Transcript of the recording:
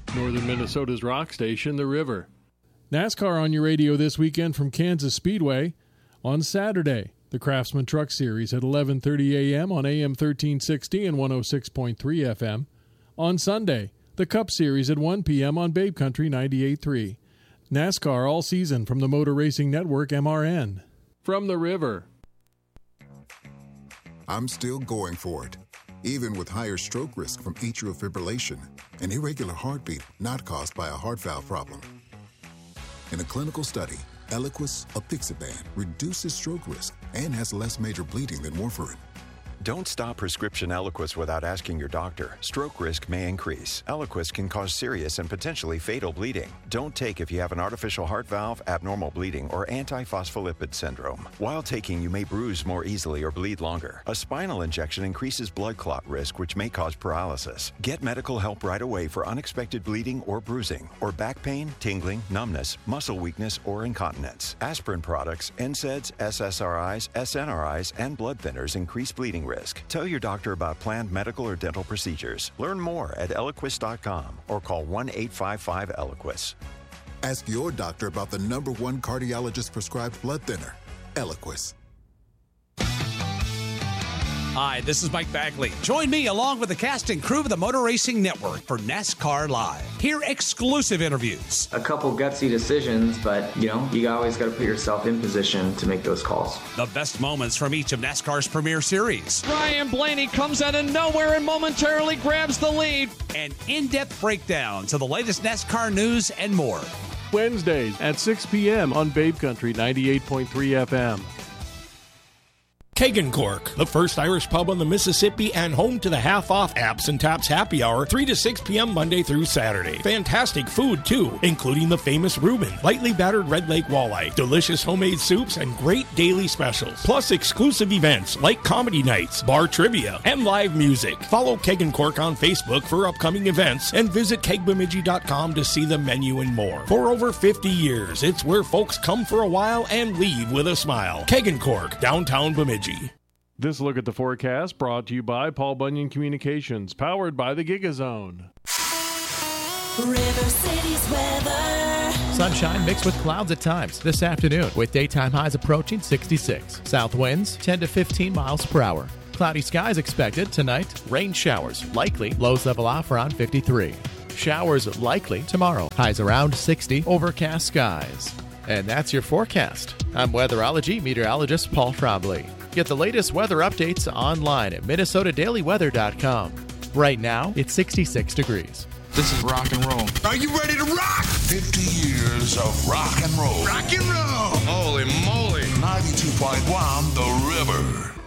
Northern Minnesota's rock station, The River. NASCAR on your radio this weekend from Kansas Speedway. On Saturday, the Craftsman Truck Series at 11:30 a.m. on AM 1360 and 106.3 FM. On Sunday, the Cup Series at 1 p.m. on Babe Country 98.3. NASCAR all season from the Motor Racing Network, MRN. From The River. I'm still going for it, even with higher stroke risk from atrial fibrillation, an irregular heartbeat not caused by a heart valve problem. In a clinical study, Eliquis apixaban reduces stroke risk and has less major bleeding than warfarin. Don't stop prescription Eliquis without asking your doctor. Stroke risk may increase. Eliquis can cause serious and potentially fatal bleeding. Don't take if you have an artificial heart valve, abnormal bleeding, or antiphospholipid syndrome. While taking, you may bruise more easily or bleed longer. A spinal injection increases blood clot risk, which may cause paralysis. Get medical help right away for unexpected bleeding or bruising, or back pain, tingling, numbness, muscle weakness, or incontinence. Aspirin products, NSAIDs, SSRIs, SNRIs, and blood thinners increase bleeding risk. Tell your doctor about planned medical or dental procedures. Learn more at Eliquis.com or call 1-855-ELIQUIS. Ask your doctor about the #1 cardiologist prescribed blood thinner, Eliquis. Hi, this is Mike Bagley. Join me along with the cast and crew of the Motor Racing Network for NASCAR Live. Hear exclusive interviews. A couple gutsy decisions, but, you always got to put yourself in position to make those calls. The best moments from each of NASCAR's premier series. Ryan Blaney comes out of nowhere and momentarily grabs the lead. An in-depth breakdown to the latest NASCAR news and more. Wednesdays at 6 p.m. on Babe Country 98.3 FM. Kegan Cork, the first Irish pub on the Mississippi and home to the half-off Apps and Taps happy hour, 3 to 6 p.m. Monday through Saturday. Fantastic food, too, including the famous Reuben, lightly battered Red Lake walleye, delicious homemade soups, and great daily specials. Plus exclusive events like comedy nights, bar trivia, and live music. Follow Kegan Cork on Facebook for upcoming events and visit kegbemidji.com to see the menu and more. For over 50 years, it's where folks come for a while and leave with a smile. Kegan Cork, downtown Bemidji. This look at the forecast brought to you by Paul Bunyan Communications, powered by the GigaZone. River City's weather. Sunshine mixed with clouds at times this afternoon, with daytime highs approaching 66. South winds 10 to 15 miles per hour. Cloudy skies expected tonight. Rain showers likely. Lows level off around 53. Showers likely tomorrow. Highs around 60. Overcast skies. And that's your forecast. I'm weatherology meteorologist Paul Trombley. Get the latest weather updates online at MinnesotaDailyWeather.com. Right now, it's 66 degrees. This is rock and roll. Are you ready to rock? 50 years of rock and roll. Rock and roll. Holy moly. 92.1 The River.